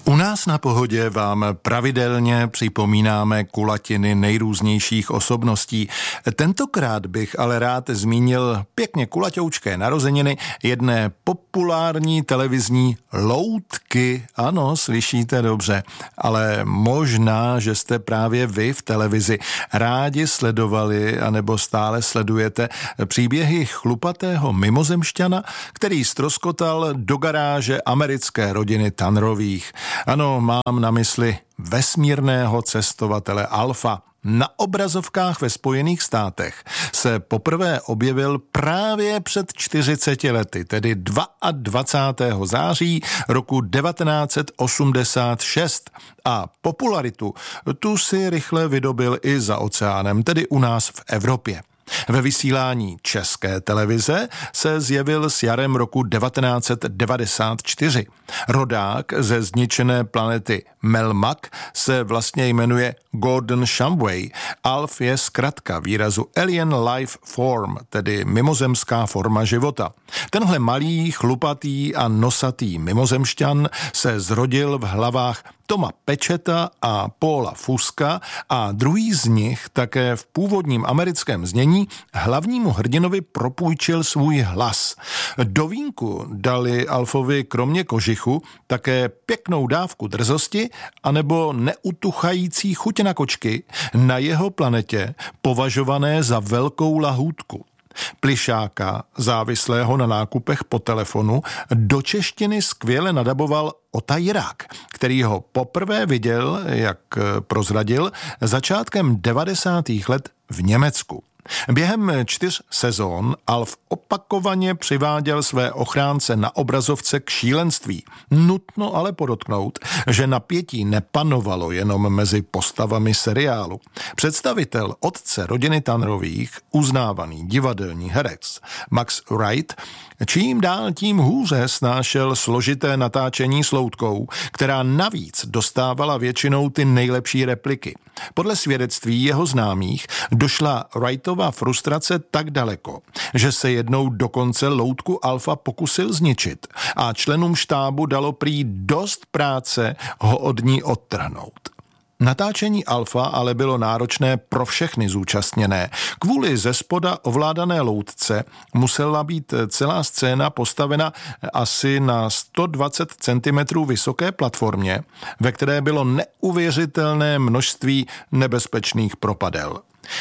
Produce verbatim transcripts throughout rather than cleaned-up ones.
U nás na Pohodě vám pravidelně připomínáme kulatiny nejrůznějších osobností. Tentokrát bych ale rád zmínil pěkně kulatoučké narozeniny jedné populární televizní loutky. Ano, slyšíte dobře, ale možná, že jste právě vy v televizi rádi sledovali anebo stále sledujete příběhy chlupatého mimozemšťana, který ztroskotal do garáže americké rodiny Tannerových. Ano, mám na mysli vesmírného cestovatele Alfa. Na obrazovkách ve Spojených státech se poprvé objevil právě před čtyřiceti lety, tedy dvacátého druhého září roku devatenáct set osmdesát šest. A popularitu tu si rychle vydobil i za oceánem, tedy u nás v Evropě. Ve vysílání České televize se zjevil s jarem roku devatenáct set devadesát čtyři. Rodák ze zničené planety Melmac se vlastně jmenuje Gordon Shumway. Alf je zkratka výrazu Alien Life Form, tedy mimozemská forma života. Tenhle malý, chlupatý a nosatý mimozemšťan se zrodil v hlavách Toma Pečeta a Paula Fuska a druhý z nich také v původním americkém znění hlavnímu hrdinovi propůjčil svůj hlas. Do vínku dali Alfovi kromě kožichu také pěknou dávku drzosti anebo neutuchající chuť na kočky na jeho planetě považované za velkou lahůdku. Plišáka, závislého na nákupech po telefonu, do češtiny skvěle nadaboval Ota Jirák, který ho poprvé viděl, jak prozradil, začátkem devadesátých let v Německu. Během čtyř sezón Alf opakovaně přiváděl své ochránce na obrazovce k šílenství. Nutno ale podotknout, že napětí nepanovalo jenom mezi postavami seriálu. Představitel otce rodiny Tannerových, uznávaný divadelní herec Max Wright, čím dál tím hůře snášel složité natáčení s loutkou, která navíc dostávala většinou ty nejlepší repliky. Podle svědectví jeho známých došla Wrightova frustrace tak daleko, že se jednou dokonce loutku Alfa pokusil zničit a členům štábu dalo prý dost práce ho od ní odtrhnout. Natáčení Alfa ale bylo náročné pro všechny zúčastněné. Kvůli zespoda ovládané loutce musela být celá scéna postavena asi na sto dvacet centimetrů vysoké platformě, ve které bylo neuvěřitelné množství nebezpečných propadel.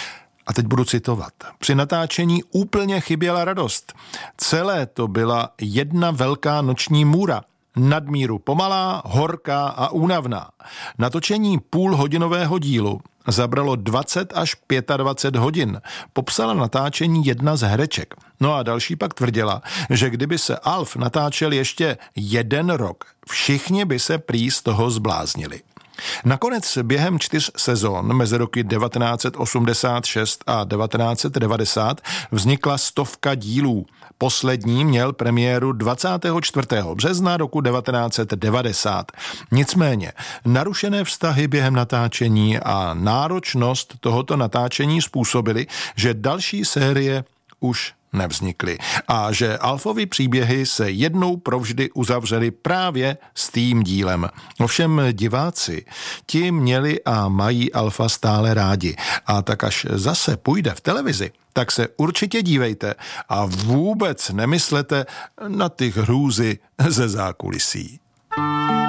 A teď budu citovat. Při natáčení úplně chyběla radost. Celé to byla jedna velká noční můra. Nadmíru pomalá, horká a únavná. Natočení půlhodinového dílu zabralo dvacet až dvacet pět hodin. Popsala natáčení jedna z hereček. No a další pak tvrdila, že kdyby se Alf natáčel ještě jeden rok, všichni by se prý z toho zbláznili. Nakonec během čtyř sezon mezi roky devatenáct set osmdesát šest a devatenáct set devadesát vznikla stovka dílů. Poslední měl premiéru dvacátého čtvrtého března roku devatenáct set devadesát. Nicméně narušené vztahy během natáčení a náročnost tohoto natáčení způsobily, že další série už nevznikly a že Alfovy příběhy se jednou provždy uzavřely právě s tím dílem. Ovšem diváci, ti měli a mají Alfa stále rádi a tak až zase půjde v televizi, tak se určitě dívejte a vůbec nemyslete na ty hrůzy ze zákulisí.